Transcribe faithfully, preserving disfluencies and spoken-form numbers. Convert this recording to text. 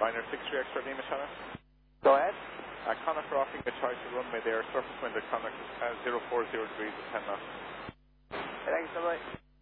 Liner six three X-ray Lima, Connor. Go ahead. Uh, Connor for offering the choice of runway there, surface wind at Connor, uh, zero four zero degrees at ten knots. Thanks so much.